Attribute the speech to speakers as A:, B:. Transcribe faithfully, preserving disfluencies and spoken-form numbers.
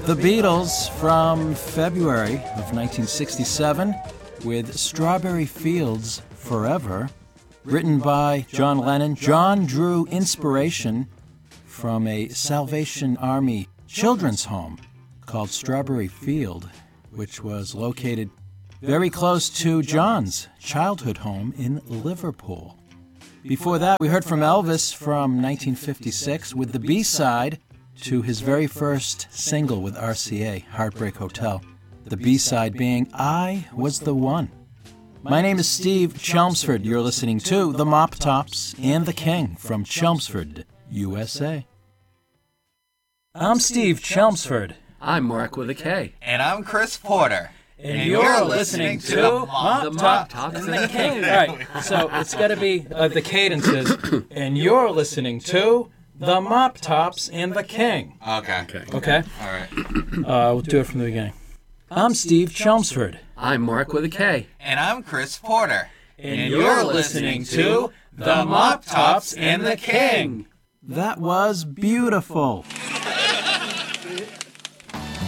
A: The Beatles from February of nineteen sixty-seven with Strawberry Fields Forever, written by John Lennon. John drew inspiration from a Salvation Army children's home called Strawberry Field, which was located very close to John's childhood home in Liverpool. Before that, we heard from Elvis from nineteen fifty-six with the B-side to his very first single with R C A, Heartbreak Hotel. The B-side being I Was the One. My name is Steve Chelmsford. You're listening to The Mop Tops and the King from Chelmsford, U S A. I'm Steve Chelmsford.
B: I'm Mark with a K.
C: And I'm Chris Porter.
A: And,
C: and
A: you're,
C: you're
A: listening,
C: listening
A: to
C: the
A: Mop,
B: Mop
A: Tops
B: Tops
A: and
B: and
A: the
B: the
A: King.
B: King.
A: All right, so it's got to be uh, the cadences. And you're listening to The Mop Tops and the King.
C: Okay.
B: Okay.
A: Okay?
C: All right.
A: Uh, we'll do it from the beginning. I'm Steve Chelmsford.
B: I'm Mark with a K.
C: And I'm Chris Porter.
A: And,
C: And
A: you're,
C: you're
A: listening
C: listening
A: to
C: to The Mop Tops and the King.
A: That was beautiful.